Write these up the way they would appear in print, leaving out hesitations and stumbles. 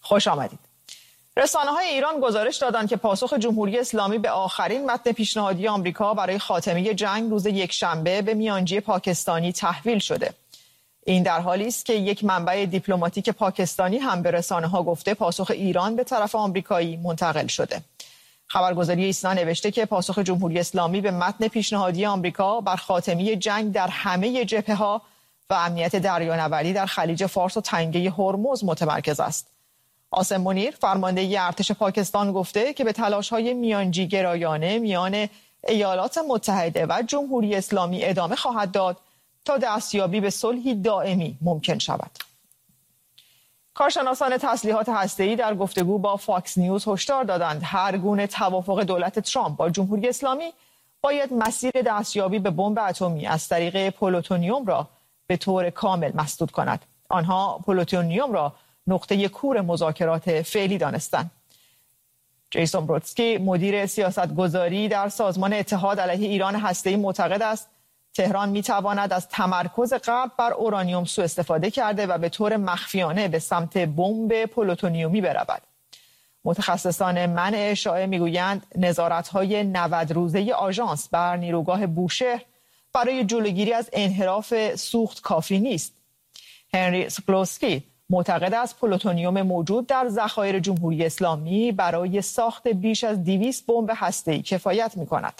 خوش آمدید. رسانه‌های ایران گزارش دادند که پاسخ جمهوری اسلامی به آخرین متن پیشنهادی آمریکا برای خاتمه جنگ روز یکشنبه به میانجی پاکستانی تحویل شده. این در حالی است که یک منبع دیپلماتیک پاکستانی هم به رسانه‌ها گفته پاسخ ایران به طرف آمریکایی منتقل شده. خبرگزاری ایسنا نوشته که پاسخ جمهوری اسلامی به متن پیشنهادی آمریکا بر خاتمه جنگ در همه جبهه‌ها و امنیت دریانوردی در خلیج فارس و تنگه هرمز متمرکز است. عاصم منیر فرمانده ارتش پاکستان گفته که به تلاش‌های میانجی گرایانه میان ایالات متحده و جمهوری اسلامی ادامه خواهد داد تا دستیابی به صلحی دائمی ممکن شود. کارشناسان تسلیحات هسته‌ای در گفتگو با فاکس نیوز هشدار دادند هر گونه توافق دولت ترامپ با جمهوری اسلامی باید مسیر دستیابی به بمب اتمی از طریق پلوتونیوم را به طور کامل مسدود کند. آنها پلوتونیوم را نقطه کور مذاکرات فعلی دانستند. جیسون برودسکی مدیر سیاستگذاری در سازمان اتحاد علیه ایران هسته‌ای معتقد است تهران میتواند از تمرکز غرب بر اورانیوم سوء استفاده کرده و به طور مخفیانه به سمت بمب پلوتونیومی برود. متخصصان منع اشاعه میگویند نظارت‌های 90 روزه آژانس بر نیروگاه بوشهر برای جلوگیری از انحراف سوخت کافی نیست. هنری سکلوسکی معتقد است پلوتونیوم موجود در ذخایر جمهوری اسلامی برای ساخت بیش از 200 بمب هسته‌ای کفایت می‌کند.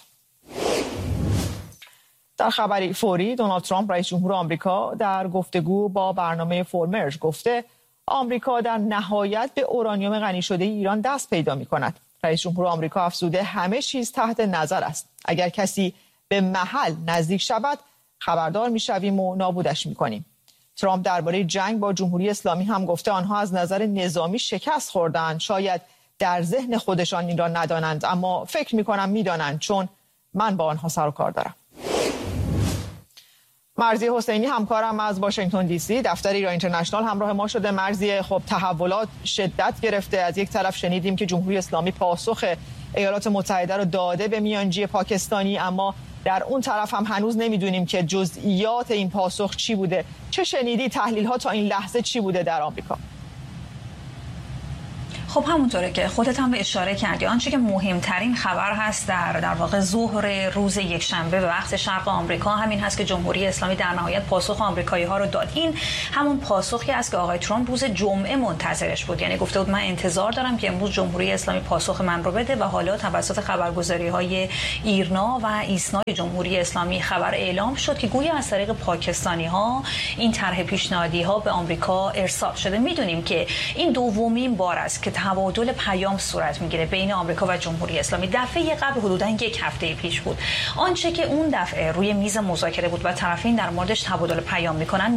در خبری فوری دونالد ترامپ رئیس جمهور آمریکا در گفتگو با برنامه فورمرج گفته آمریکا در نهایت به اورانیوم غنی شده ایران دست پیدا می‌کند. رئیس جمهور آمریکا افزوده همه چیز تحت نظر است. اگر کسی به محل نزدیک شود خبردار می‌شویم و نابودش می‌کنیم. ترامپ درباره جنگ با جمهوری اسلامی هم گفته آنها از نظر نظامی شکست خوردند. شاید در ذهن خودشان این را ندانند اما فکر می‌کنم می‌دانند چون من با آنها سر و کار دارم. مرضیه حسینی همکارم از واشنگتن دی سی دفتر ایران اینترنشنال همراه ما شده. مرضیه، خب تحولات شدت گرفته. از یک طرف شنیدیم که جمهوری اسلامی پاسخ ایالات متحده رو داده به میانجی پاکستانی، اما در اون طرف هم هنوز نمیدونیم که جزئیات این پاسخ چی بوده. چه شنیدی؟ تحلیل ها تا این لحظه چی بوده در آمریکا؟ خب همونطوره که خودت هم به اشاره کردی، آنچه که مهمترین خبر هست در واقع ظهر روز یکشنبه به وقت شرق آمریکا همین هست که جمهوری اسلامی در نهایت پاسخ آمریکایی ها رو داد. این همون پاسخی است که آقای ترامپ روز جمعه منتظرش بود. یعنی گفته بود من انتظار دارم که امروز جمهوری اسلامی پاسخ من رو بده و حالا توسط خبرگزاری های ایرنا و ایسنا جمهوری اسلامی خبر اعلام شد که گویا از طریق پاکستانی ها این طرح پیشنهادی ها به آمریکا ارسال شده. میدونیم که این دومین بار است که تبادل پیام صورت میگیره بین آمریکا و جمهوری اسلامی. دفعه قبل حدوداً یک هفته پیش بود. آنچه که اون دفعه روی میز مذاکره بود و طرفین در موردش تبادل پیام میکنن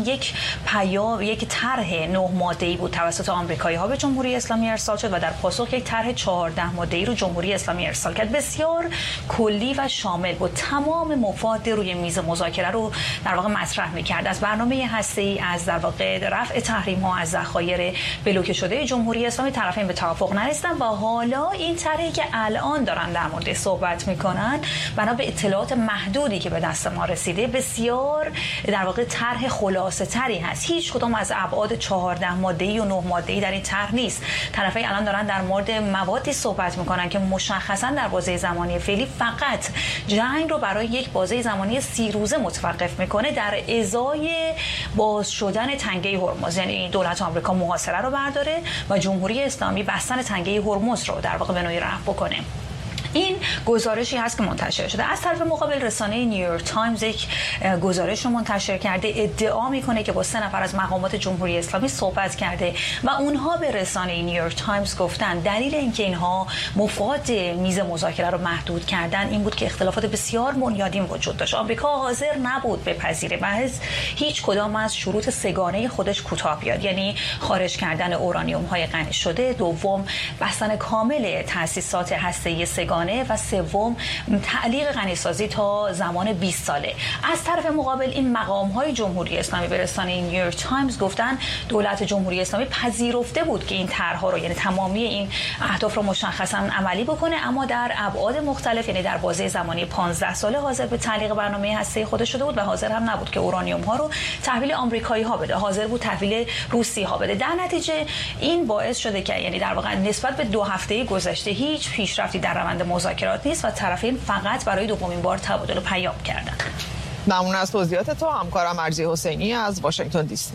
یک طرح 9 ماده‌ای بود توسط آمریکایی ها به جمهوری اسلامی ارسال شد و در پاسخ یک طرح 14 ماده‌ای رو جمهوری اسلامی ارسال کرد. بسیار کلی و شامل بود. تمام مفاد روی میز مذاکره رو در واقع مطرح میکرد. از برنامه هسته‌ای، از در واقع رفع تحریم ها از ذخایر بلوکه شده جمهوری اسلامی. طرفین به توافق نرسیدن و حالا این طرحی که الان دارن در مورد صحبت میکنن بنا به اطلاعات محدودی که به دست ما رسیده بسیار در واقع طرح خلاصه تری هست. هیچ کدوم از ابعاد 14 ماده‌ای و 9 ماده‌ای در این طرح نیست. طرفین الان دارن در مورد موادی صحبت میکنن که مشخصا در بازه زمانی فعلی فقط جنگ رو برای یک بازه زمانی 30 روزه متوقف میکنه در ازای باز شدن تنگه هرمز. یعنی دولت آمریکا محاصره رو برداره و جمهوری اسلامی بستن تنگه هرمز رو در واقع به نوعی رفع بکنه. این گزارشی هست که منتشر شده. از طرف مقابل رسانه نیویورک تایمز یک گزارش رو منتشر کرده، ادعا میکنه که با 3 نفر از مقامات جمهوری اسلامی صحبت کرده و اونها به رسانه نیویورک تایمز گفتن دلیل اینکه اینها مفاد میز مذاکره رو محدود کردن این بود که اختلافات بسیار بنیادین وجود داشت. آمریکا حاضر نبود بپذیره محض هیچ کدام از شروط سگانه خودش کوتاه بیاد، یعنی خارج کردن اورانیوم های غنی شده، دوم بستن کامل تأسیسات هسته‌ای سگانه سالانه و سوم تعلیق غنیسازی تا زمان 20 ساله. از طرف مقابل این مقام‌های جمهوری اسلامی به رسانه نیویورک تایمز گفتن دولت جمهوری اسلامی پذیرفته بود که این طرح‌ها رو، یعنی تمامی این اهداف رو مشخصاً عملی بکنه، اما در ابعاد مختلف، یعنی در بازه زمانی 15 ساله حاضر به تعلیق برنامه هسته‌ای خودش شده بود و حاضر هم نبود که اورانیوم ها رو تحویل آمریکایی‌ها بده، حاضر بود تحویل روسی‌ها بده. در نتیجه این باعث شده که یعنی در واقع نسبت به 2 هفته گذشته هیچ پیشرفتی در روند مذاکرات نیست و طرفین فقط برای دومین بار تبادل پیام کردند. ممنون از توضیحات تو همکارم ارزی حسینی از واشنگتن دی سی.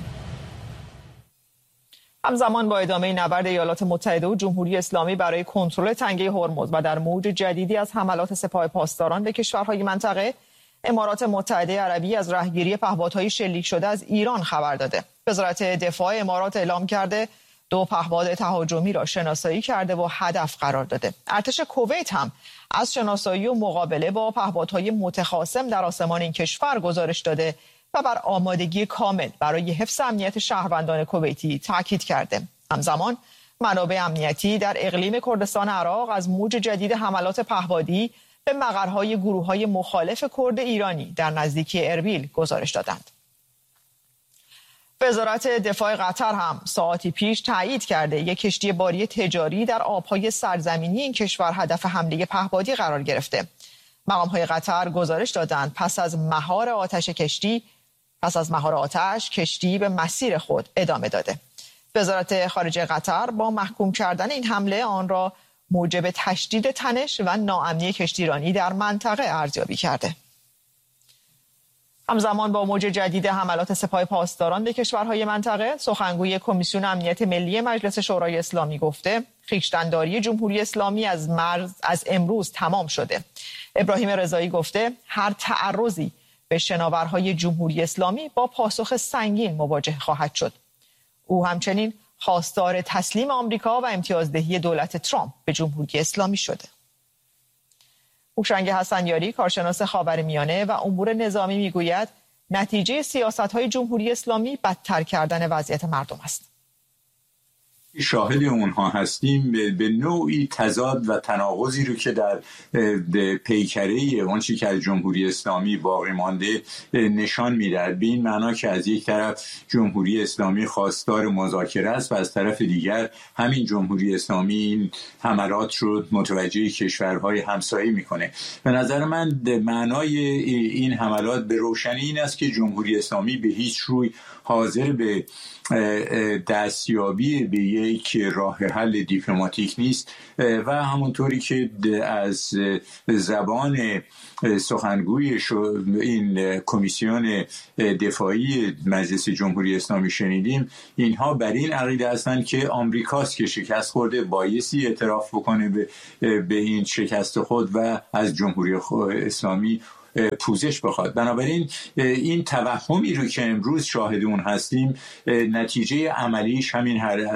همزمان با ادامه نبرد ایالات متحده و جمهوری اسلامی برای کنترل تنگه هرمز و در موج جدیدی از حملات سپاه پاسداران به کشورهای منطقه، امارات متحده عربی از رهگیری پهپادهای شلیک شده از ایران خبر داده. وزارت دفاع امارات اعلام کرده 2 پهپاد تهاجمی را شناسایی کرده و هدف قرار داده. ارتش کویت هم از شناسایی و مقابله با پهپادهای متخاصم در آسمان این کشور گزارش داده و بر آمادگی کامل برای حفظ امنیت شهروندان کویتی تاکید کرده. همزمان منابع امنیتی در اقلیم کردستان عراق از موج جدید حملات پهپادی به مقرهای گروه‌های مخالف کرد ایرانی در نزدیکی اربیل گزارش دادند. وزارت دفاع قطر هم ساعتی پیش تایید کرده یک کشتی باری تجاری در آبهای سرزمینی این کشور هدف حمله پهپادی قرار گرفته. مقام‌های قطر گزارش دادند پس از مهار آتش کشتی به مسیر خود ادامه داده. وزارت خارجه قطر با محکوم کردن این حمله آن را موجب تشدید تنش و ناامنی کشتیرانی در منطقه ارزیابی کرده. همزمان با موج جدید حملات سپاه پاسداران به کشورهای منطقه، سخنگوی کمیسیون امنیت ملی مجلس شورای اسلامی گفته خویشتن‌داری جمهوری اسلامی از امروز تمام شده. ابراهیم رضایی گفته هر تعرضی به شناورهای جمهوری اسلامی با پاسخ سنگین مواجه خواهد شد. او همچنین خواستار تسلیم آمریکا و امتیازدهی دولت ترامپ به جمهوری اسلامی شده. هوشنگ حسنیاری کارشناس خاورمیانه و امور نظامی میگوید نتیجه سیاست‌های جمهوری اسلامی بدتر کردن وضعیت مردم است. شاهد اونها هستیم، به نوعی تضاد و تناقضی رو که در پیکره آنچه که از جمهوری اسلامی باقی مانده نشان می‌دهد. به این معنا که از یک طرف جمهوری اسلامی خواستار مذاکره است و از طرف دیگر همین جمهوری اسلامی این حملات رو متوجه کشورهای همسایه میکنه. به نظر من معنای این حملات به روشنی این است که جمهوری اسلامی به هیچ روی حاضر به دستیابی به یک راه حل دیپلماتیک نیست و همونطوری که از زبان سخنگوی این کمیسیون دفاعی مجلس جمهوری اسلامی شنیدیم، اینها بر این عقیده هستند که آمریکاست که شکست خورده، بایستی اعتراف بکنه به این شکست خود و از جمهوری اسلامی پوزش بخواد. بنابراین این توهمی رو که امروز شاهد اون هستیم نتیجه عملیش همین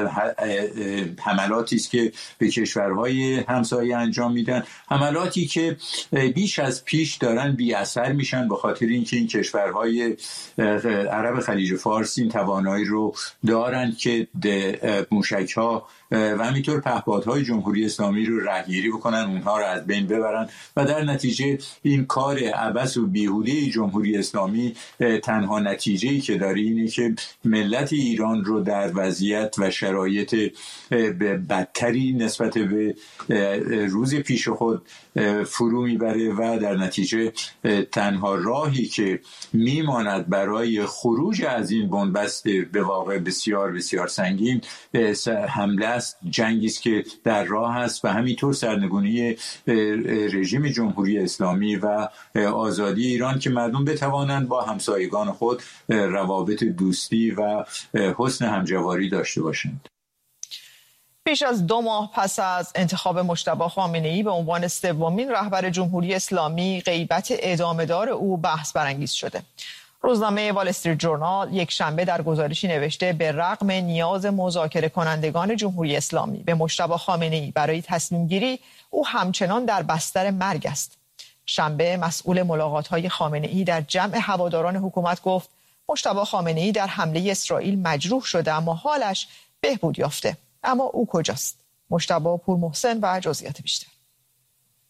حملاتی است که به کشورهای همسایه انجام میدن، حملاتی که بیش از پیش دارن بی اثر میشن به خاطر اینکه این کشورهای عرب خلیج فارس این توانایی رو دارن که موشک‌ها و همینطور پهپادهای جمهوری اسلامی رو رهگیری بکنن، اونها رو از بین ببرن و در نتیجه این کار عبث و بیهوده جمهوری اسلامی تنها نتیجه‌ای که داره اینه که ملت ایران رو در وضعیت و شرایط بدتری نسبت به روز پیش خود فرو میبره و در نتیجه تنها راهی که میماند برای خروج از این بنبست به واقع بسیار بسیار سنگین حمله است، جنگی است که در راه است و همینطور سرنگونی رژیم جمهوری اسلامی و آزادی ایران که مردم بتوانند با همسایگان خود روابط دوستی و حسن همجواری داشته باشند. پیش از 2 ماه پس از انتخاب مجتبی خامنه‌ای به عنوان 3مین رهبر جمهوری اسلامی، غیبت ادامه‌دار او بحث برانگیز شده. روزنامه وال استریت جورنال یک شنبه در گزارشی نوشته به رغم نیاز مذاکره کنندگان جمهوری اسلامی به مجتبی خامنه‌ای برای تصمیم گیری، او همچنان در بستر مرگ است. شنبه مسئول ملاقات‌های خامنه‌ای در جمع هواداران حکومت گفت مجتبی خامنه‌ای در حمله اسرائیل مجروح شده اما حالش بهبود یافته. اما او کجاست؟ مجتبی پورمحسن و جزئیات بیشتر.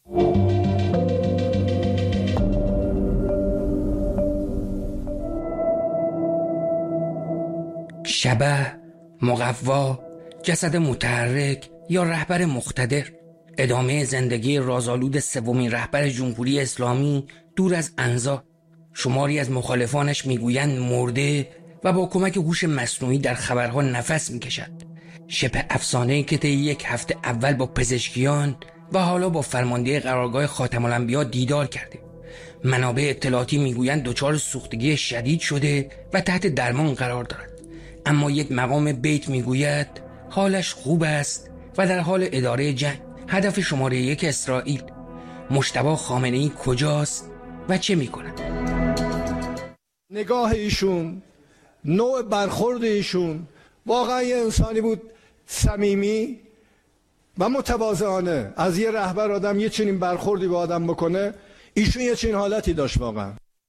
شبح، مقوا، جسد متحرک یا رهبر مقتدر، ادامه زندگی رازآلود سومین رهبر جمهوری اسلامی دور از انزا. شماری از مخالفانش میگویند مرده و با کمک هوش مصنوعی در خبرها نفس میکشد. شبه افسانه‌ای که طی یک هفته اول با پزشکیان و حالا با فرمانده قرارگاه خاتم الانبیا دیدار کرده. منابع اطلاعاتی میگویند دچار سوختگی شدید شده و تحت درمان قرار دارد. اما یک مقام بیت میگوید حالش خوب است و در حال اداره جنگ. هدف شماره 1 اسرائیل. مجتبی خامنه‌ای کجاست و چه میکند؟ نگاه ایشون، نوع برخورد ایشون واقعا یه انسانی بود صمیمی و متواضعانه. از یه رهبر آدم یه چنین برخوردی به آدم بکنه، ایشون یه چنین حالتی داشت واقعا.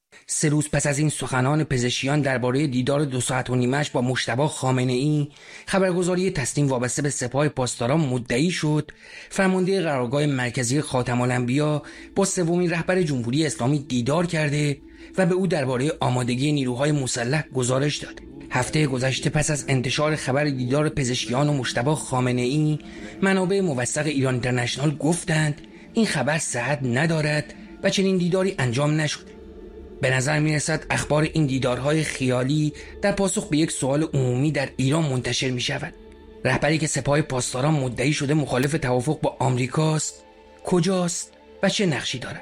3 روز پس از این سخنان پزشکیان درباره دیدار 2 ساعت و نیمه‌اش با مجتبی خامنه‌ای، خبرگزاری تسنیم وابسته به سپاه پاسداران مدعی شد فرمانده قرارگاه مرکزی خاتم الانبیا با سومین رهبر جمهوری اسلامی دیدار کرده و به او درباره آمادگی نیروهای مسلح گزارش داد. هفته گذشته پس از انتشار خبر دیدار پزشکیان و مجتبی خامنه‌ای، منابع موثق ایران اینترنشنال گفتند این خبر صحت ندارد و چنین دیداری انجام نشد. به نظر می رسد اخبار این دیدارهای خیالی در پاسخ به یک سوال عمومی در ایران منتشر می شود. رهبری که سپاه پاسداران مدعی شده مخالف توافق با آمریکاست، کجاست و چه نقشی دارد؟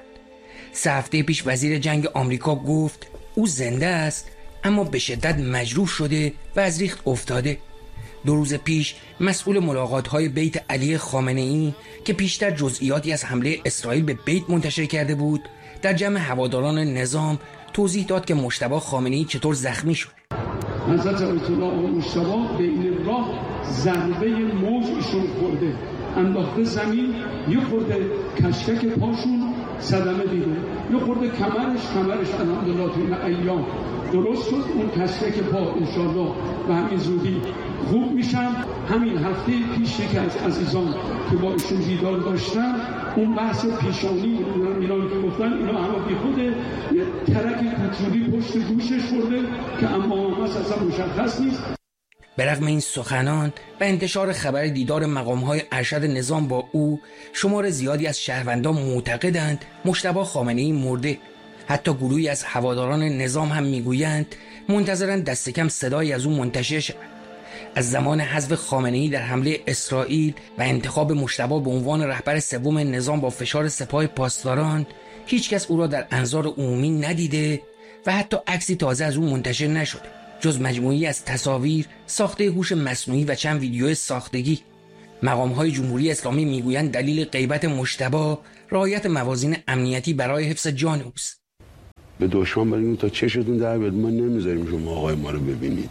3 هفته پیش وزیر جنگ آمریکا گفت او زنده است اما به شدت مجروح شده و از ریخت افتاده. 2 روز پیش مسئول ملاقات‌های بیت علی خامنه‌ای که پیشتر جزئیاتی از حمله اسرائیل به بیت منتشر کرده بود، در جمع هواداران نظام توضیح داد که مجتبی خامنه‌ای چطور زخمی شد. حضرت آیت الله مجتبی به این راه ضربه موج ایشون خورده، انداخته زمین، یه خورده کشکک پاشون صدمه دیده، یه خورده کمرش الحمدلله تو این ایام درست شد. اون کشکک پا انشالله و همین زودی خوب میشن. همین هفته پیش یکی از عزیزان که با ایشون دیدار داشتن، اون بحث پیشانی ایران که گفتن اینا همه بی خوده، یه ترک پترولی پشت گوشش خورده که اما اصلا مشخص نیست. به رغم این سخنان و انتشار خبر دیدار مقام‌های ارشد نظام با او، شمار زیادی از شهروندان معتقدند مجتبی خامنه‌ای مرده. حتی گروهی از هواداران نظام هم میگویند منتظرند دست کم صدایی از او منتشر شود. از زمان حذف خامنه‌ای در حمله اسرائیل و انتخاب مجتبی به عنوان رهبر سوم نظام با فشار سپاه پاسداران، هیچ کس او را در انظار عمومی ندیده و حتی عکسی تازه از او منتشر نشده جز مجموعی از تصاویر ساخته هوش مصنوعی و چند ویدیو ساختگی. مقام‌های جمهوری اسلامی میگویند دلیل غیبت مجتبی رعایت موازین امنیتی برای حفظ جان اوست. به دشمن بریم تا چشتون در بیاد، ما نمیذاریم شما آقای ما رو ببینید.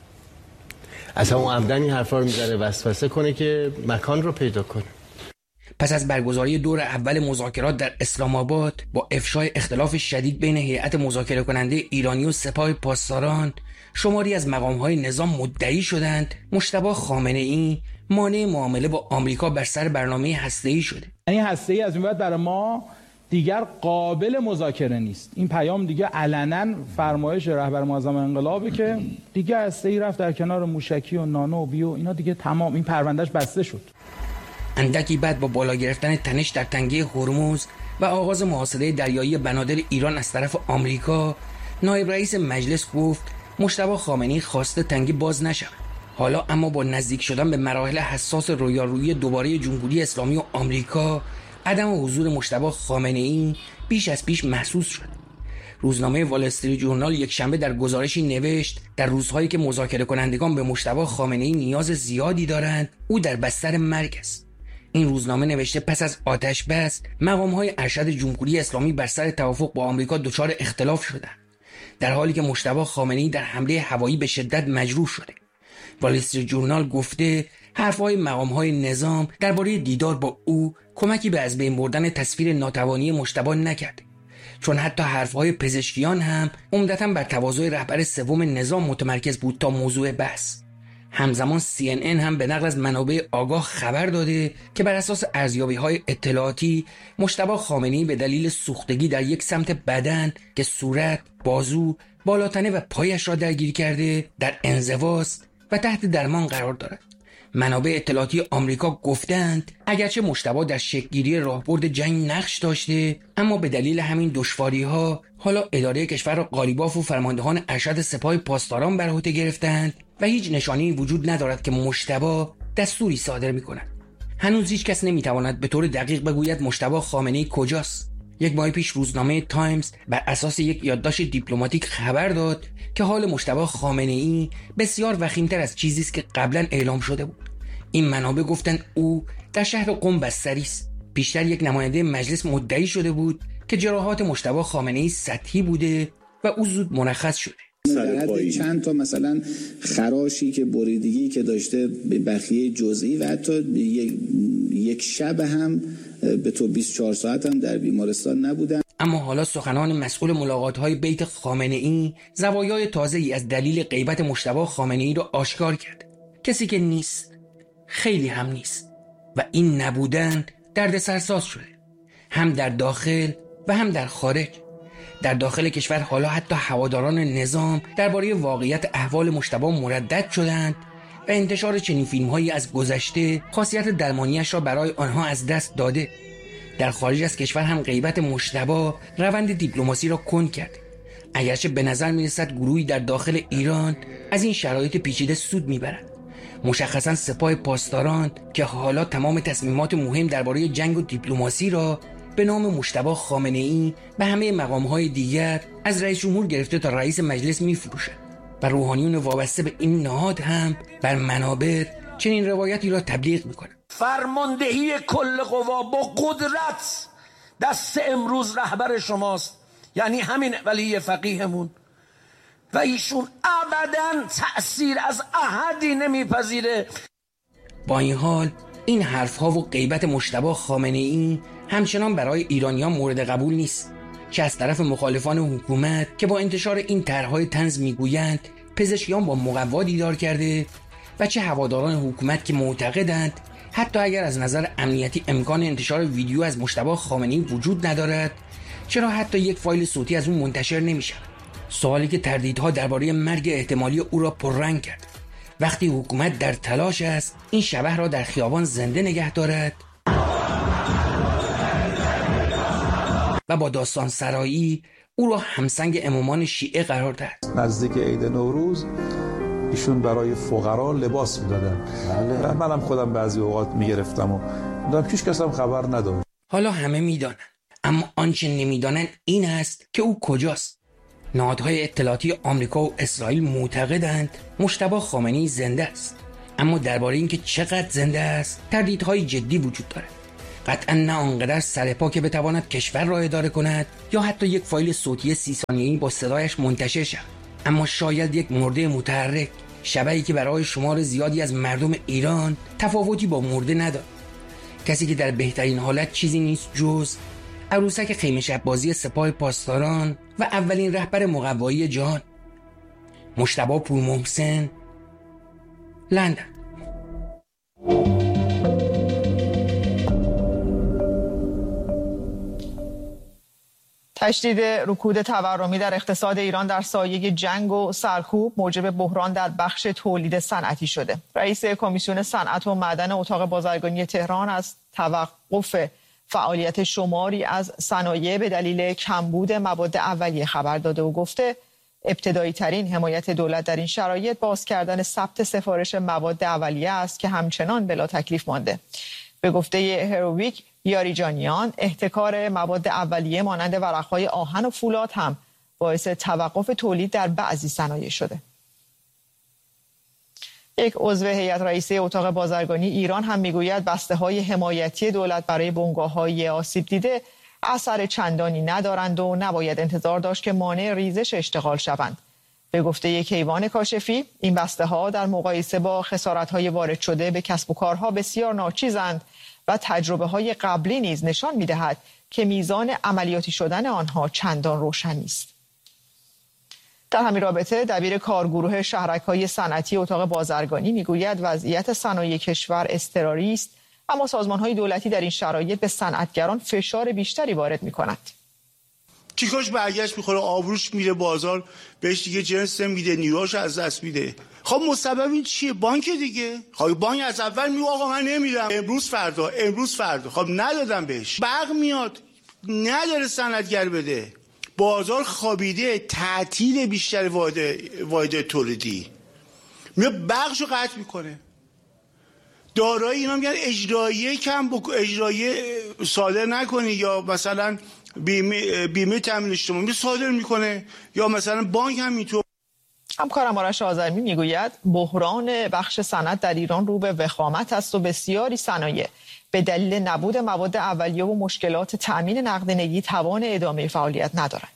اصلا اون عمدن این حرفا رو میذاره وسوسه کنه که مکان رو پیدا کنه. پس از برگزاری دور اول مذاکرات در اسلام آباد با افشای اختلاف شدید بین هیئت مذاکره کننده ایرانی و سپاه پاسداران، شماری از مقام‌های نظام مدعی شدند مجتبی خامنه‌ای مانع معامله با آمریکا بر سر برنامه هسته‌ای شده. یعنی هسته‌ای از این بعد برای ما دیگر قابل مذاکره نیست. این پیام دیگه علنا فرمایش رهبر معظم انقلابه که دیگه هسته‌ای رفت در کنار موشکی و نانو و بیو، اینا دیگه تمام، این پروندهش بسته شد. اندکی بعد با بالا گرفتن تنش در تنگه هرمز و آغاز محاصره دریایی بنادر ایران از طرف آمریکا، نایب رئیس مجلس گفت مجتبی خامنه‌ای خواسته تنگه باز نشود. حالا اما با نزدیک شدن به مراحل حساس رویارویی دوباره جمهوری اسلامی و آمریکا، عدم حضور مجتبی خامنه‌ای بیش از پیش محسوس شد. روزنامه وال استریت ژورنال یکشنبه در گزارشی نوشت در روزهایی که مذاکره کنندگان به مجتبی خامنه‌ای نیاز زیادی دارند، او در بستر مرگ است. این روزنامه نوشته پس از آتش بس مقام‌های ارشد جمهوری اسلامی بر سر توافق با آمریکا دچار اختلاف شدند، در حالی که مجتبی خامنه‌ای در حمله هوایی به شدت مجروح شده. وال استریت ژورنال گفته حرف‌های مقام‌های نظام درباره دیدار با او کمکی به از بین بردن تصویر ناتوانی مجتبی نکرده، چون حتی حرف‌های پزشکیان هم عمدتاً بر تواضع رهبر سوم نظام متمرکز بود تا موضوع بحث. همزمان CNN هم به نقل از منابع آگاه خبر داده که بر اساس ارزیابی‌های اطلاعاتی مجتبی خامنه‌ای به دلیل سوختگی در یک سمت بدن که صورت، بازو، بالاتنه و پایش را درگیر کرده در انزواست و تحت درمان قرار دارد. منابع اطلاعاتی آمریکا گفتند اگرچه مجتبی در شکل‌گیری راهبرد جنگ نقش داشته، اما به دلیل همین دشواری‌ها حالا اداره کشور را قالیباف و فرماندهان ارشد سپاه پاسداران بر عهده گرفتند و هیچ نشانه‌ای وجود ندارد که مجتبی دستوری صادر می‌کند. هنوز هیچ کس نمی‌تواند به طور دقیق بگوید مجتبی خامنه‌ای کجاست. یک ماه پیش روزنامه تایمز بر اساس یک یادداشت دیپلماتیک خبر داد که حال مجتبی خامنه‌ای بسیار وخیم‌تر از چیزی است که قبلا اعلام شده بود. این منابع گفتند او در شهر قم بستری است. بیشتر یک نماینده مجلس مدعی شده بود که جراحات مجتبی خامنه‌ای سطحی بوده و او زود مرخص شده. چند تا مثلا خراشی که بریدگی که داشته به بخیه جزئی و حتی یک شب هم به تو 24 ساعت هم در بیمارستان نبودن. اما حالا سخنان مسئول ملاقات‌های بیت خامنه‌ای زوایای تازه‌ای از دلیل غیبت مجتبی خامنه‌ای را آشکار کرد. کسی که نیست، خیلی هم نیست و این نبودن دردسرساز شده، هم در داخل و هم در خارج. در داخل کشور حالا حتی هواداران نظام درباره واقعیت احوال مجتبی مردد شدند و انتشار چنین فیلم‌هایی از گذشته خاصیت درمانیش را برای آنها از دست داده. در خارج از کشور هم غیبت مجتبی روند دیپلماسی را کند کرد. اگرچه به نظر می‌رسد گروهی در داخل ایران از این شرایط پیچیده سود می‌برند. مشخصاً سپاه پاسداران که حالا تمام تصمیمات مهم درباره جنگ و دیپلماسی را به نام مجتبی خامنه‌ای به همه مقام‌های دیگر از رئیس جمهور گرفته تا رئیس مجلس می‌فروشد و روحانیون وابسته به این نهاد هم بر منابر چنین روایتی را تبلیغ می‌کنند. فرماندهی کل قوا با قدرت دست امروز رهبر شماست، یعنی همین ولی فقیهمون، و ایشون ابداً تأثیر از احدی نمیپذیره. با این حال این حرف‌ها و غیبت مجتبی خامنه‌ای همچنان برای ایرانیان مورد قبول نیست، چه از طرف مخالفان حکومت که با انتشار این طرح‌های طنز میگویند پزشکیان با مقوا دیدار کرده و چه هواداران حکومت که معتقدند حتی اگر از نظر امنیتی امکان انتشار ویدیو از مجتبی خامنه‌ای وجود ندارد، چرا حتی یک فایل صوتی از اون منتشر نمی‌شود؟ سوالی که تردیدها درباره مرگ احتمالی او را پررنگ کرد. وقتی حکومت در تلاش است این شبح را در خیابان زنده نگه دارد و با داستان سرایی او را همسنگ امامان شیعه قرار داد. نزدیک عید نوروز ایشون برای فقرا لباس میدادن. بله. منم خودم بعضی اوقات میگرفتم و دیدم هیچ کس هم خبر نداشت. حالا همه میدانند، اما آنچه نمیدانند این است که او کجاست. نهادهای اطلاعاتی آمریکا و اسرائیل معتقدند مجتبی خامنه‌ای زنده است، اما درباره اینکه چقدر زنده است تردیدهای جدی وجود دارد. قطعا نه آنقدر سرپا که بتواند کشور را اداره کند یا حتی یک فایل صوتی 30 ثانیه‌ای با صدایش منتشر شود، اما شاید یک مرده متحرک، شبحی که برای شمار زیادی از مردم ایران تفاوتی با مرده ندارد. کسی که در بهترین حالت چیزی نیست جز عروسک خیمه شب بازی سپاه پاسداران و اولین رهبر مقوایی جهان، مجتبی پورمحسن، لندن. تشدید رکود تورمی در اقتصاد ایران در سایه جنگ و سرکوب موجب بحران در بخش تولید صنعتی شده. رئیس کمیسیون صنعت و معدن اتاق بازرگانی تهران از توقف فعالیت شماری از صنایع به دلیل کمبود مواد اولیه خبر داده و گفته ابتدایی ترین حمایت دولت در این شرایط باز کردن ثبت سفارش مواد اولیه است که همچنان بلا تکلیف مانده. به گفته هرویک یاریجانیان، احتکار مواد اولیه مانند ورقهای آهن و فولاد هم باعث توقف تولید در بعضی صنایع شده. یک عضو هیئت رئیسه اتاق بازرگانی ایران هم میگوید بسته‌های حمایتی دولت برای بنگاه‌های آسیب دیده اثر چندانی ندارند و نباید انتظار داشت که مانع ریزش اشتغال شوند. به گفته یک کیوان کاشفی، این بسته‌ها در مقایسه با خسارت‌های وارد شده به کسب و کارها بسیار ناچیزند و تجربه‌های قبلی نیز نشان می‌دهد که میزان عملیاتی شدن آنها چندان روشن نیست. در همین رابطه دبیر کارگروه شهرک‌های صنعتی اتاق بازرگانی میگوید وضعیت صنایع کشور اضطراری است، اما سازمان‌های دولتی در این شرایط به صنعتگران فشار بیشتری وارد می‌کنند. تیکاش برگشت میخوره، آبروش میره بازار، بهش دیگه جنس میده، نیروهاش از دست میده. خب مسبب این چیه؟ بانک دیگه. خب بانک از اول میگه آقا من نمیدم، امروز فردا. خب ندادم بهش. برق میاد نداره صنعتگر بده. بازار خوابیده، تعطیل بیشتر واحد تولیدی. میاد برقشو قطع میکنه. دارایی اینا میگن اجراییه اجراییه صادر نکنی، یا مثلا بیمه تامین اجتماعی صادر میکنه، یا مثلا بانک هم اینطور. همکارم آرش آذرمی میگوید بحران بخش صنعت در ایران رو به وخامت است و بسیاری صنایع به دلیل نبود مواد اولیه و مشکلات تأمین نقدینگی توان ادامه فعالیت ندارد.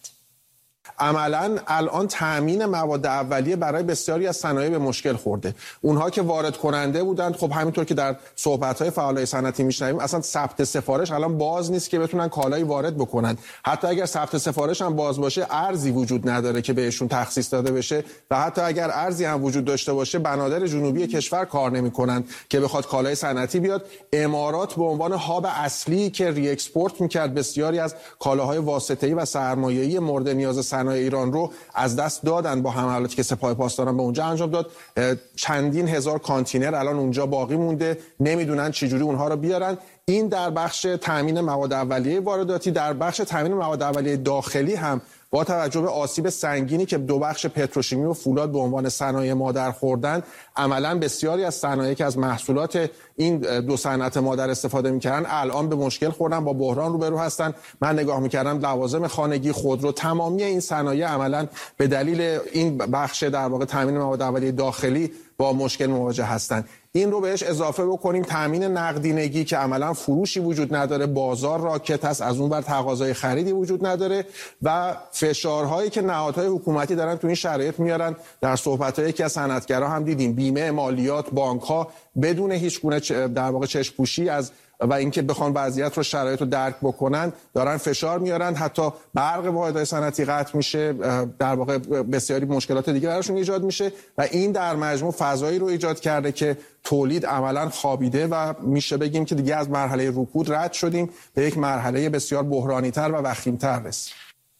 عملاً الان تأمین مواد اولیه برای بسیاری از صنایع به مشکل خورده. اونها که وارد کننده بودند، خب همینطور که در صحبت‌های فعالای صنعتی میشنویم، اصلا ثبت سفارش الان باز نیست که بتونن کالایی وارد بکنن. حتی اگر ثبت سفارش هم باز باشه، ارزی وجود نداره که بهشون تخصیص داده بشه، و حتی اگر ارزی هم وجود داشته باشه، بنادر جنوبی کشور کار نمی‌کنن که بخواد کالای صنعتی بیاد. امارات به عنوان هاب اصلی که ری اکسپورت می‌کرد بسیاری از کالاهای واسطه‌ای و سرمایه‌ای مورد نیاز صنایع ایران رو از دست دادن با حملاتی که سپاه پاسداران به اونجا انجام داد. چندین هزار کانتینر الان اونجا باقی مونده، نمیدونن چجوری اونها رو بیارن. این در بخش تامین مواد اولیه وارداتی. در بخش تامین مواد اولیه داخلی هم با توجه به آسیب سنگینی که دو بخش پتروشیمی و فولاد به عنوان صنایع مادر خوردن، عملاً بسیاری از صنایعی که از محصولات این دو صنعت مادر استفاده می‌کردن الان به مشکل خوردن، با بحران روبرو هستن. من نگاه می‌کردم لوازم خانگی، خودرو، تمامی این صنایع عملاً به دلیل این بخش در واقع تامین مواد اولیه داخلی با مشکل مواجه هستند. این رو بهش اضافه بکنیم تامین نقدینگی که عملاً فروشی وجود نداره، بازار راکت است، از اون ور تقاضای خریدی وجود نداره، و فشارهایی که نهادهای حکومتی دارن تو این شرایط میارن. در صحبت‌های یکی از صنعتگرا هم دیدیم بیمه، مالیات، بانک‌ها بدون هیچ گونه در واقع چشم‌پوشی از و اینکه بخوان وضعیت رو شرایط رو درک بکنن دارن فشار میارن. حتی برق واحدهای صنعتی قطع میشه، در واقع بسیاری مشکلات دیگه براشون ایجاد میشه، و این در مجموع فضایی رو ایجاد کرده که تولید عملاً خوابیده و میشه بگیم که دیگه از مرحله رکود رد شدیم، به یک مرحله بسیار بحرانی‌تر و وخیم‌تر رسید.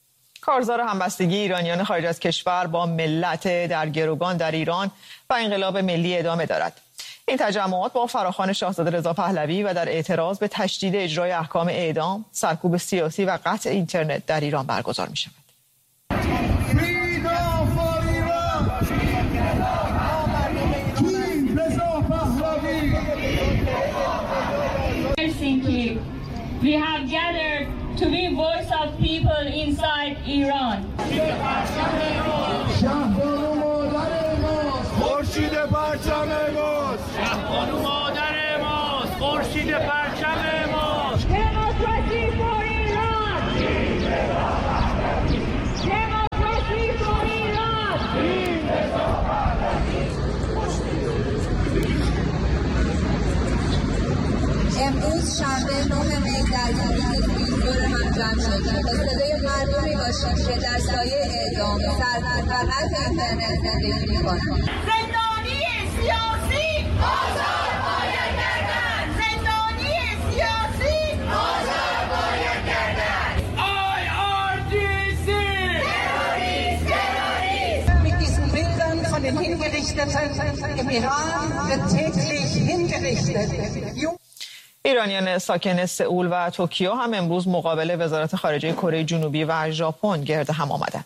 کارزار همبستگی ایرانیان خارج از کشور با ملت در گروگان در ایران و انقلاب ملی ادامه دارد. این تجمعات با فراخوان شاهزاده رضا پهلوی و در اعتراض به تشدید اجرای احکام اعدام، سرکوب سیاسی و قطع اینترنت در ایران برگزار می شود. We have gathered to be voice of people inside Iran. خورشید پرچم ماست. شهبانو مادر ماست. خورشید پرچم ماست. Democracy for Iran. Democracy for Iran. امروز شنبه 9 می در یونیک دور هم جمع شدیم تا صدای مردمی باشیم که در سایه اعدام، سرکوب و قطع اینترنت زندگی می‌کنند. زندانی سیاسی آزاد باید کردن. زندانی سیاسی آزاد باید کردن. IRGC terrorist. Mit diesen Bildern von den Hingerichteten im Iran wird täglich hingerichtet. ایرانیان ساکن سئول و توکیو هم امروز مقابل وزارت خارجه کره جنوبی و ژاپن گرد هم آمدند.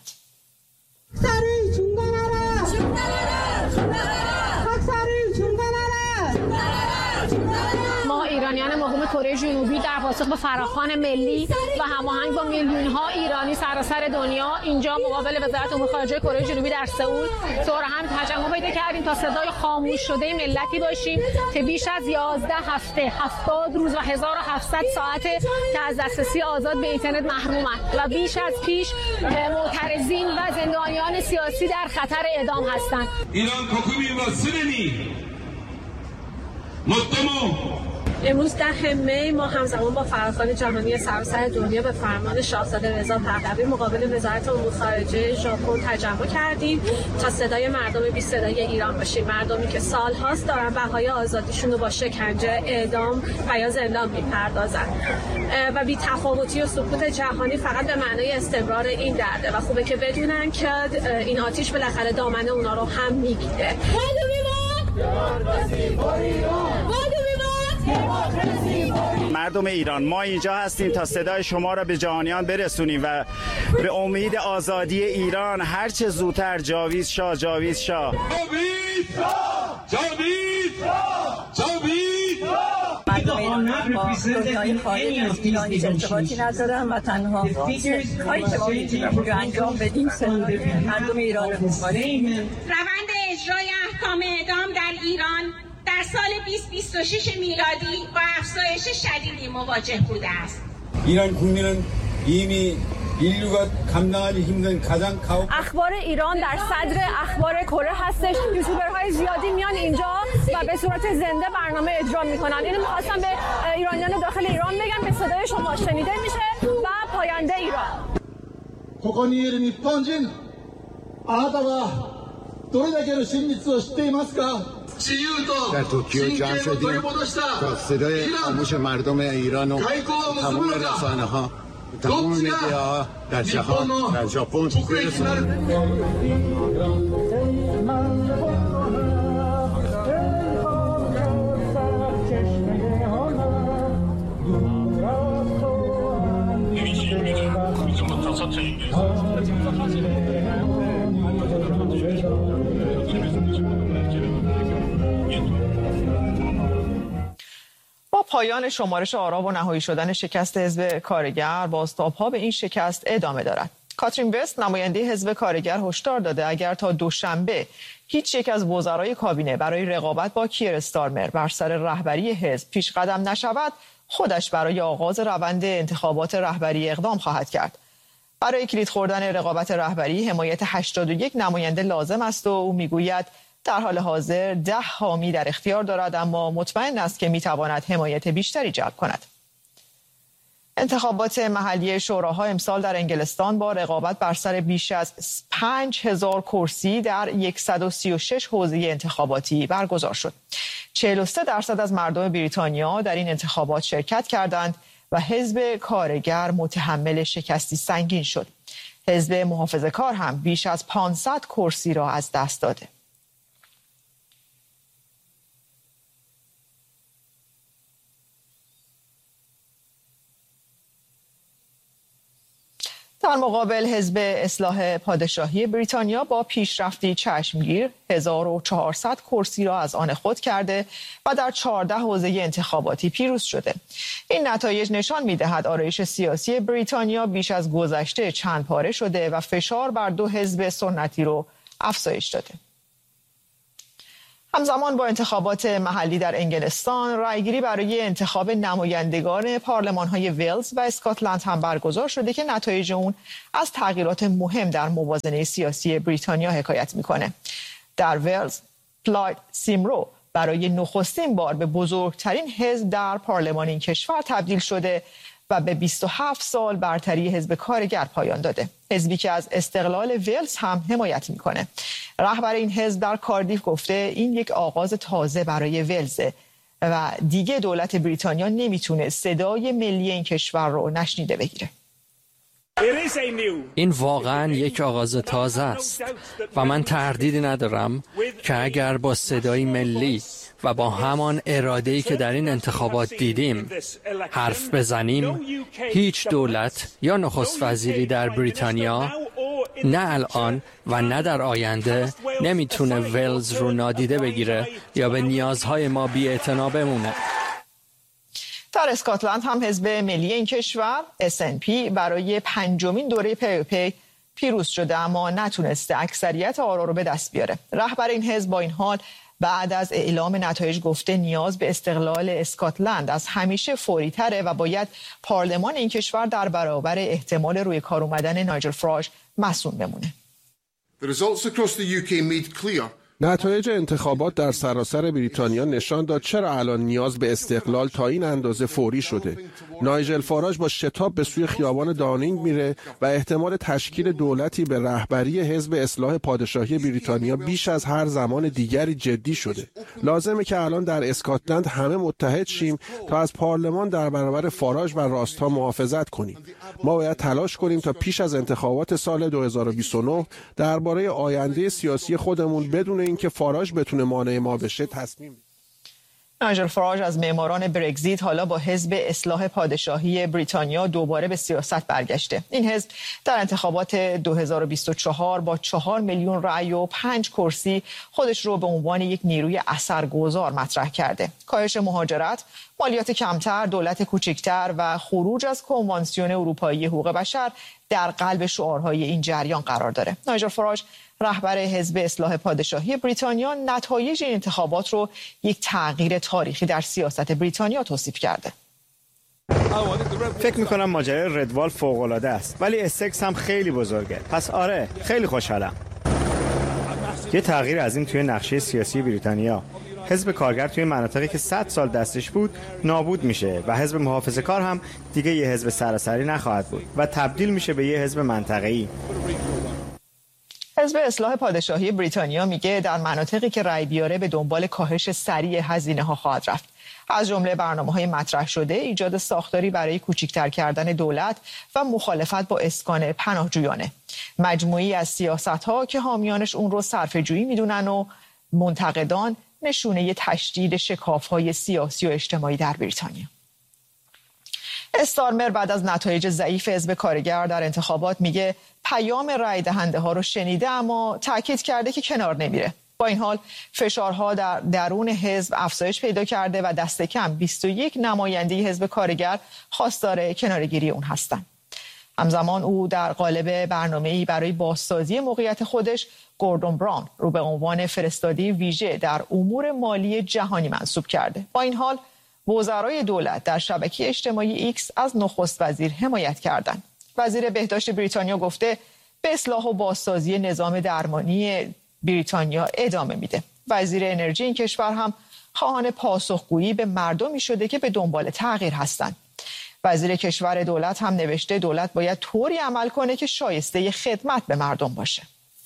ما ایرانیان مقیم کره جنوبی در پاسخ به فراخوان ملی و هماهنگ با میلیون‌ها ایرانی سراسر دنیا اینجا مقابل وزارت امور خارجه کره جنوبی در سئول دور هم تجمع پیدا کردیم تا صدای خاموش شده ملتی باشیم که بیش از 11 هفته 70 روز و 1700 ساعت که از دسترسی آزاد به اینترنت محرومند و بیش از پیش معترضین و زندانیان سیاسی در خطر اعدام هستند. ایران کوکومی و سنی مطمئن امروز 10 می ما همزمان با فعالان جهانی سراسر دنیا به فرمان شاهزاده رضا پهلوی مقابل وزارت امور خارجه ژاپن تجمع کردیم تا صدای مردم بی صدای ایران باشیم، مردمی که سال‌هاست دارن بهای آزادیشون رو با شکنجه، اعدام و یا زندان می‌پردازن و بی تفاوتی و سکوت جهانی فقط به معنای استمرار این درده و خوبه که بدونن که این آتش بالاخره دامن اونا رو هم میگیره. مردم ایران، ما اینجا هستیم تا صدای شما را به جهانیان برسونیم و به امید آزادی ایران هرچه زودتر جاوید شاه جاوید شاه. مردم ایران با دنیای خارج از ایران ارتباطی ندارن و تنها کاری که ما میتونیم انجام بدیم مردم ایران رو بسپاریم. روند اجرای احکام اعدام در ایران در سال 2026 میلادی با افزایش شدیدی مواجه بوده است. 이란 국민은 이미 인류가 감당하기 힘든 가장 가혹 اخبار ایران در صدر اخبار کره هستش. یوتیوبرهای زیادی میان اینجا و به صورت زنده برنامه اجرا میکنن. اینو می‌خواستم به ایرانیان داخل ایران بگم، به صدای شما شنیده میشه و پاینده ایران. 고건이 이름이 번진 아다가 도레다케의 진실을 知っていますか? در توکیو جمع شدیم تا صدای خاموش مردم ایران و تمام رسانه ها، تمام مدیاها در جهان، در ژاپن برسونیم. با پایان شمارش آرا و نهایی شدن شکست حزب کارگر، بازتاب‌ها به این شکست ادامه دارد. کاترین وست نماینده حزب کارگر هشدار داده اگر تا دوشنبه هیچ یک از وزرای کابینه برای رقابت با کیر استارمر بر سر رهبری حزب پیش قدم نشود، خودش برای آغاز روند انتخابات رهبری اقدام خواهد کرد. برای کلید خوردن رقابت رهبری حمایت 81 نماینده لازم است و او میگوید در حال حاضر 10 حامی در اختیار دارد، اما مطمئن است که میتواند حمایت بیشتری جلب کند. انتخابات محلی شوراها امسال در انگلستان با رقابت بر سر بیش از 5000 کرسی در 136 حوزه انتخاباتی برگزار شد. 43% از مردم بریتانیا در این انتخابات شرکت کردند و حزب کارگر متحمل شکستی سنگین شد. حزب محافظه‌کار هم بیش از 500 کرسی را از دست داده. در مقابل حزب اصلاح پادشاهی بریتانیا با پیشرفتی چشمگیر 1400 کرسی را از آن خود کرده و در 14 حوزه انتخاباتی پیروز شده. این نتایج نشان می‌دهد آرایش سیاسی بریتانیا بیش از گذشته چند پاره شده و فشار بر دو حزب سنتی رو افزایش داده. همزمان با انتخابات محلی در انگلستان، رایگیری برای انتخاب نمایندگان پارلمان‌های ولز و اسکاتلند هم برگزار شده که نتایج اون از تغییرات مهم در موازنه سیاسی بریتانیا حکایت میکنه. در ولز، پلاید سیمرو برای نخستین بار به بزرگترین حزب در پارلمان این کشور تبدیل شده و به 27 سال برتری حزب کارگر پایان داده. حزبی که از استقلال ولز هم حمایت میکنه. رهبر این حزب در کاردیف گفته این یک آغاز تازه برای ولزه و دیگه دولت بریتانیا نمیتونه صدای ملی این کشور رو نشنیده بگیره. این واقعا یک آغاز تازه است و من تردیدی ندارم که اگر با صدای ملی و با همان اراده‌ای که در این انتخابات دیدیم حرف بزنیم، هیچ دولت یا نخست وزیری در بریتانیا نه الان و نه در آینده نمیتونه ولز رو نادیده بگیره یا به نیازهای ما بی‌اعتنا بمونه. در اسکاتلند هم حزب ملی این کشور SNP برای 5مین دوره پی پیروز شده اما نتونسته اکثریت آرا رو به دست بیاره. رهبر این حزب با این حال بعد از اعلام نتایج گفته نیاز به استقلال اسکاتلند از همیشه فوری تره و باید پارلمان این کشور در برابر احتمال روی کار اومدن نایجل فراج مصون بمونه. نتایج انتخابات در سراسر بریتانیا نشان داد چرا الان نیاز به استقلال تا این اندازه فوری شده. نایجل فاراژ با شتاب به سوی خیابان داونینگ میره و احتمال تشکیل دولتی به رهبری حزب اصلاح پادشاهی بریتانیا بیش از هر زمان دیگری جدی شده. لازمه که الان در اسکاتلند همه متحد شیم تا از پارلمان در برابر فاراژ و راست‌ها محافظت کنیم. ما باید تلاش کنیم تا پیش از انتخابات سال 2029 درباره آینده سیاسی خودمون بدون اینکه فاراژ بتونه مانع ما بشه تصمیم. نایجل فاراژ از معماران برگزیت حالا با حزب اصلاح پادشاهی بریتانیا دوباره به سیاست برگشته. این حزب در انتخابات 2024 با 4 میلیون رأی و 5 کرسی خودش رو به عنوان یک نیروی اثرگذار مطرح کرده. کاهش مهاجرت، مالیات کمتر، دولت کوچکتر و خروج از کنوانسیون اروپایی حقوق بشر در قلب شعارهای این جریان قرار داره. نایجل فاراژ رهبر حزب اصلاح پادشاهی بریتانیا نتایج این انتخابات رو یک تغییر تاریخی در سیاست بریتانیا توصیف کرده. فکر میکنم ماجرای ردوال فوق‌العاده است، ولی اسکس هم خیلی بزرگه. پس آره، خیلی خوشحالم. یه تغییر از این توی نقشه سیاسی بریتانیا. حزب کارگر توی مناطقی که 100 سال دستش بود نابود میشه و حزب محافظه‌کار هم دیگه یه حزب سراسری نخواهد بود و تبدیل میشه به یه حزب منطقه‌ای. حزب اصلاح پادشاهی بریتانیا میگه در مناطقی که رأی بیاره به دنبال کاهش سریع هزینه ها خواهد رفت. از جمله برنامه‌های مطرح شده ایجاد ساختاری برای کوچکتر کردن دولت و مخالفت با اسکان پناهجویانه. مجموعی از سیاست‌ها که حامیانش اون رو صرفه‌جویی میدونن و منتقدان نشونه تشدید شکاف‌های سیاسی و اجتماعی در بریتانیا. استارمر بعد از نتایج ضعیف حزب کارگر در انتخابات میگه پیام رای دهنده ها رو شنیده، اما تاکید کرده که کنار نمیره. با این حال فشارها در درون حزب افزایش پیدا کرده و دست کم 21 نماینده حزب کارگر خواستار کناره‌گیری اون هستند. همزمان او در قالب برنامه‌ای برای بازسازی موقعیت خودش گوردون براون رو به عنوان فرستاده ویژه در امور مالی جهانی منصوب کرده. با این حال وزرای دولت در شبکه اجتماعی ایکس از نخست وزیر حمایت کردند. وزیر بهداشت بریتانیا گفته به اصلاح و بازسازی نظام درمانی بریتانیا ادامه میده. وزیر انرژی این کشور هم خواهان پاسخگویی به مردمی شده که به دنبال تغییر هستند. وزیر کشور دولت هم نوشته دولت باید طوری عمل کنه که شایسته خدمت به مردم باشه.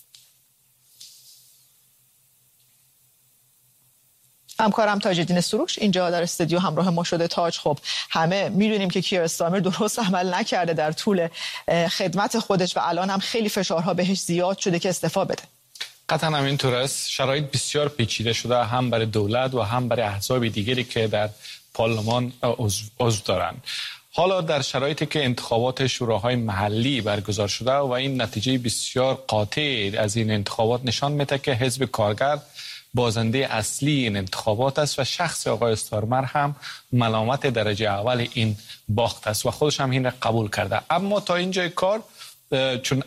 همکارم تاج‌الدین سروش اینجا در استودیو همراه ما شده. تاج، خب همه میدونیم که کیر استارمر درست عمل نکرده در طول خدمت خودش و الان هم خیلی فشارها بهش زیاد شده که استعفا بده. قطعا همینطور است. شرایط بسیار پیچیده شده هم برای دولت و هم برای احزاب دیگری که در پارلمان عضو دارند. حالا در شرایطی که انتخابات شوراهای محلی برگزار شده و این نتیجه بسیار قاطع از این انتخابات نشان میده که حزب کارگر بازنده اصلی این انتخابات است و شخص آقای استارمر هم ملامت درجه اول این باخت است و خودش هم این قبول کرده. اما تا اینجای کار چون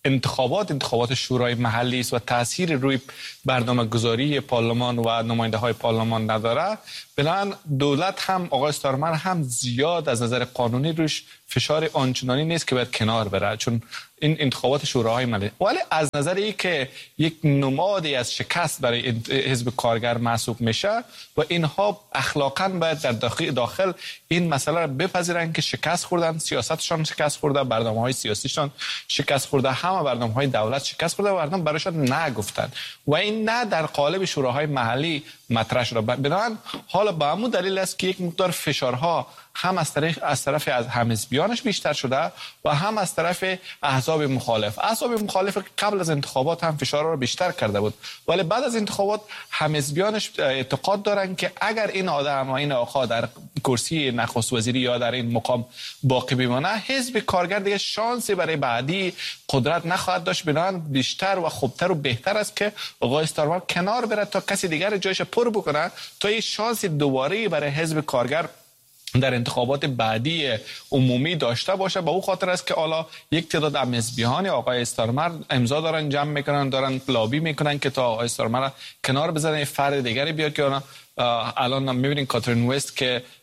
انتخابات شورای محلی است و تأثیر روی برنامه گذاری پارلمان و نماینده های پارلمان نداره، بنابراین دولت هم آقای استارمر هم زیاد از نظر قانونی روش فشار آنچنانی نیست که باید کنار بره، چون این انتخابات شوراهای محلی. ولی از نظر ای که یک نمادی از شکست برای حزب کارگر محسوب میشه و اینها اخلاقاً باید در داخل این مسئله را بپذیرن که شکست خوردن، سیاستشان شکست خورده، برنامه‌های سیاسیشان شکست خورده، همه برنامه‌های دولت شکست خورده و مردم برایشان نگفتن و این نه در قالب شوراهای محلی مطرح شده. بنابراین حالا به همون دلیل است که یک مقدار فشارها هم از طرف همحزبیانش بیشتر شده و هم از طرف احزاب مخالف. احزاب مخالف قبل از انتخابات هم فشار را بیشتر کرده بود، ولی بعد از انتخابات همحزبیانش اعتقاد دارن که اگر این آدم و این آقا در کرسی نخست وزیری یا در این مقام باقی بمانه، حزب کارگر دیگه شانسی برای بعدی قدرت نخواهد داشت. بنابراین بیشتر و خوبتر و بهتر است که آقای استارمر کنار بره تا کسی دیگر جایش پر بکنه تا این شانسی دوباره برای حزب کارگر در انتخابات بعدی عمومی داشته باشه. به اون خاطر است که حالا یک تعداد همحزبیان آقای استارمر امضا دارن جمع میکنن، دارن لابی میکنن که تا آقای استارمر کنار بزنه، فرد دیگری بیاد که الان میبینین کاترین وست که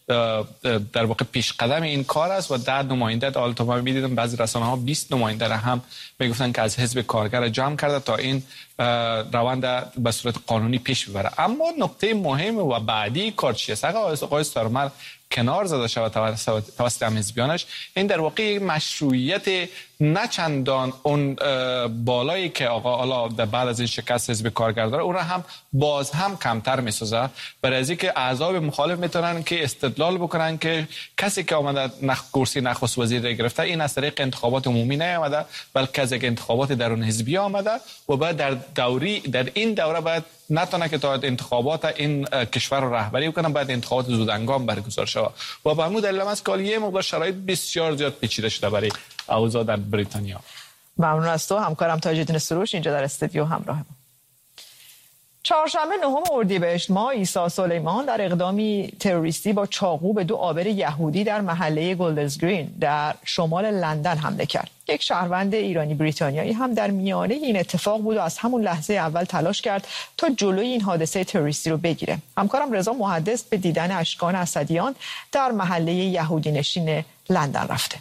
در واقع پیش قدم این کار است و 10 نماینده تا ما می‌دیدیم بعضی رسانه‌ها 20 نماینده را هم میگفتن که از حزب کارگر جمع کرده تا این روند به صورت قانونی پیش ببره. اما نکته مهم و بعدی کار چیه است؟ آقای ستارمر کنار زده شود توسط حزبیانش، این در واقع مشروعیت نه چندان اون بالایی که آقا بعد از این شکست حزب کارگر داره اون را هم باز هم کمتر میسازه، برای از اینکه اعضای مخالف میتونن که استدلال بکنن که کسی که آمده کرسی نخست وزیر را گرفته این از طریق انتخابات عمومی نیامده بلکه از یک انتخابات درون حزبی آمده و بعد در این دوره باید نتونه که تا انتخابات این کشور رو رهبری کنن، بعد انتخابات زودهنگام برگزار شود و به همون دلیل است که یه مقدار شرایط بسیار زیاد پیچیده شده برای اوضاع در بریتانیا. ممنون از تو همکارم تاج‌الدین سروش اینجا در استودیو همراه ما. چهارشنبه 9 اردیبهشت ماه عیسی سلیمان در اقدامی تروریستی با چاقو به 2 آبر یهودی در محله گولدرز گرین در شمال لندن حمله کرد. یک شهروند ایرانی بریتانیایی هم در میانه این اتفاق بود و از همون لحظه اول تلاش کرد تا جلوی این حادثه تروریستی رو بگیره. همکارم رضا محدث به دیدن اشکان اسدیان در محله یهودی نشین لندن رفته.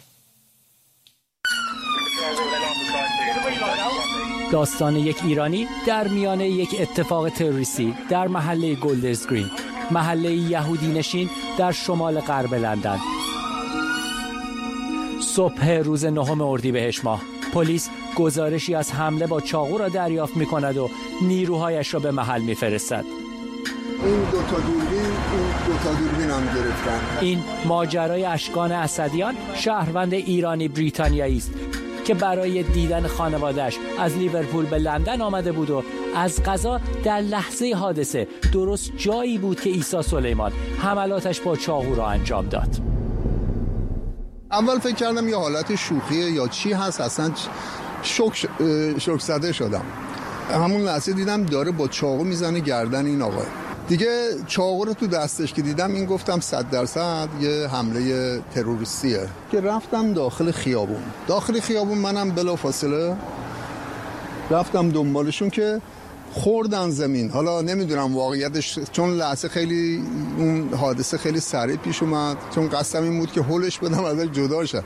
داستان یک ایرانی در میانه یک اتفاق تروریستی در محله گولدرز گرین، محله یهودی نشین در شمال غرب لندن. صبح روز 9 اردیبهشت ماه پلیس گزارشی از حمله با چاقو را دریافت می‌کند و نیروهایش را به محل می‌فرستد. این دو تا دوربین هم گرفتن. این ماجرای اشکان اسدیان، شهروند ایرانی بریتانیایی است که برای دیدن خانواده‌اش از لیورپول به لندن آمده بود و از قضا در لحظه حادثه درست جایی بود که عیسی سلیمان حملاتش با چاقو را انجام داد. اول فکر کردم یه حالت شوخیه یا چی هست، اصلا شوک زده شدم. همون لحظه دیدم داره با چاقو میزنه گردن این آقا. دیگه چاقو رو تو دستش که دیدم این گفتم 100% یه حمله تروریستیه که رفتم داخل خیابون منم بلافاصله رفتم دنبالشون که خوردن زمین. حالا نمیدونم واقعیتش، چون لحظه خیلی اون حادثه خیلی سریع پیش اومد، چون قصدم این بود که هولش بدم ازش جدا شه.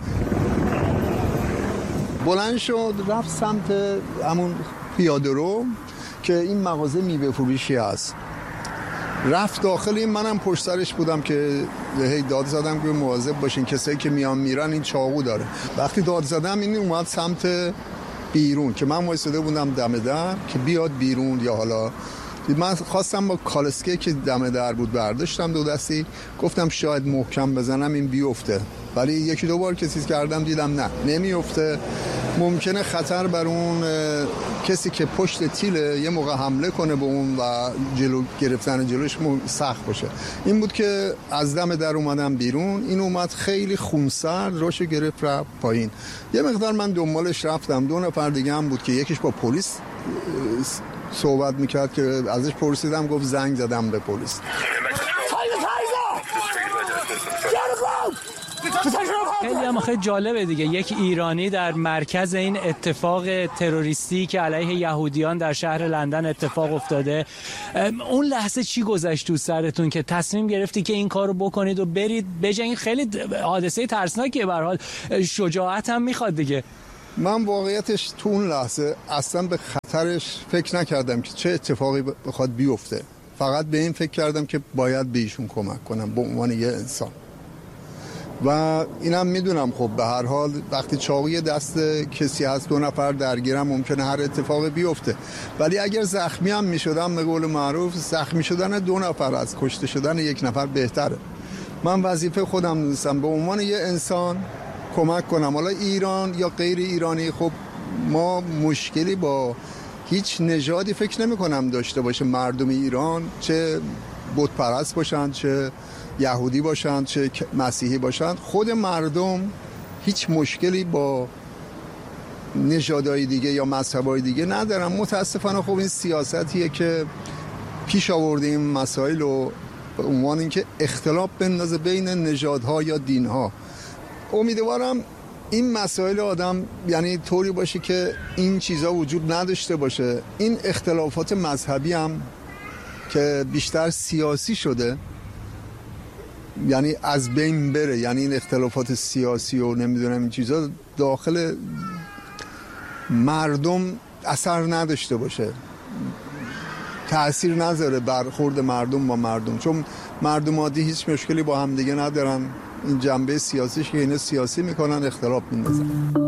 بلند شد رفت سمت همون پیاده رو که این مغازه میوه فروشی هست، رفت داخل. این منم پشت سرش بودم که هی داد زدم که مواظب باشین کسایی که میرن این چاقو داره. وقتی داد زدم این اومد سمت بیرون که من وایساده بودم دم در که بیاد بیرون، یا حالا من خواستم با کالسکه که دم در بود برداشتم 2 دستی، گفتم شاید محکم بزنم این بیفته، ولی 1-2 بار که چیز کردم دیدم نه نمیفته، ممکنه خطر بر اون کسی که پشت تیله یه موقع حمله کنه به اون و جلو گرفتن جلوش سخت باشه. این بود که از دم در اومدم بیرون، این اومد خیلی خونسرد راشو گرفت رفت پایین. یه مقدار من دنبالش رفتم، 2 نفر دیگه هم بود که یکیش با پلیس صحبت میکرد که ازش پرسیدم، گفت زنگ زدم به پلیس. خیلی هم خیلی جالبه دیگه، یک ایرانی در مرکز این اتفاق تروریستی که علیه یهودیان در شهر لندن اتفاق افتاده. اون لحظه چی گذشت تو سرتون که تصمیم گرفتی که این کارو بکنید و برید بجنگید؟ خیلی حادثه ترسناکیه، به هر حال شجاعت هم میخواد دیگه. من واقعیتش تو اون لحظه اصلا به خطرش فکر نکردم که چه اتفاقی بخواد بیفته، فقط به این فکر کردم که باید به ایشون کمک کنم به عنوان یه انسان. و اینم میدونم خب به هر حال وقتی چاقوی دست کسی هست 2 نفر درگیرم ممکنه هر اتفاقی بیفته، ولی اگر زخمی هم میشدم به قول معروف زخمی شدن 2 نفر از کشته شدن 1 نفر بهتره. من وظیفه خودم نیستم به عنوان یه انسان کمک کنم، حالا ایران یا غیر ایرانی. خب ما مشکلی با هیچ نژادی فکر نمی کنم داشته باشه، مردم ایران چه بت پرست باشن، چه یهودی باشن، چه مسیحی باشن، خود مردم هیچ مشکلی با نژادهای دیگه یا مذهبهای دیگه ندارن. متاسفانه خب این سیاستیه که پیش آورده این مسائل رو به عنوان اینکه اختلاف بندازه بین نژادها یا دینها. امیدوارم این مسائل آدم یعنی طوری باشه که این چیزا وجود نداشته باشه. این اختلافات مذهبی هم که بیشتر سیاسی شده یعنی از بین بره، یعنی این اختلافات سیاسی و نمیدونم این چیزا داخل مردم اثر نداشته باشه، تأثیر نذاره برخورد مردم با مردم، چون مردم عادی هیچ مشکلی با هم دیگه ندارن. این جنبه سیاسیش که اینا سیاسی میکنن اختلاف میندازن.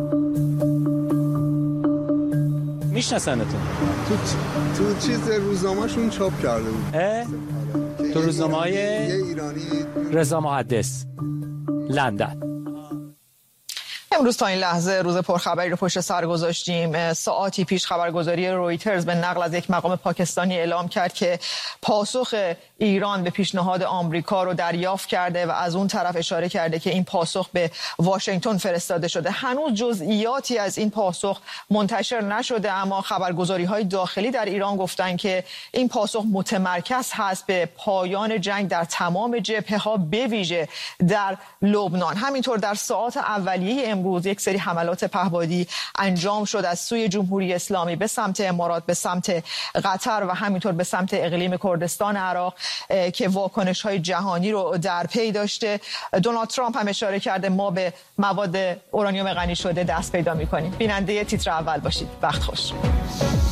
میشناسنتون؟ تو چیز روزنامه‌شون چاپ کرده بود. تو روزنامه‌های ایرانی رضا محدث لندن. امروز تا این لحظه روز پرخبری رو پشت سر گذاشتیم. ساعتی پیش خبرگزاری رویترز به نقل از یک مقام پاکستانی اعلام کرد که پاسخ ایران به پیشنهاد آمریکا رو دریافت کرده و از اون طرف اشاره کرده که این پاسخ به واشنگتن فرستاده شده. هنوز جزئیاتی از این پاسخ منتشر نشده، اما خبرگزاری‌های داخلی در ایران گفتن که این پاسخ متمرکز هست به پایان جنگ در تمام جبهه‌ها، به ویژه در لبنان. همینطور در ساعات اولیه امروز یک سری حملات پهپادی انجام شد از سوی جمهوری اسلامی به سمت امارات، به سمت قطر و همینطور به سمت اقلیم کردستان عراق که واکنش‌های جهانی رو در پی داشته. دونالد ترامپ هم اشاره کرده ما به مواد اورانیوم غنی شده دست پیدا می‌کنیم. بیننده تیتر اول باشید. وقت خوش.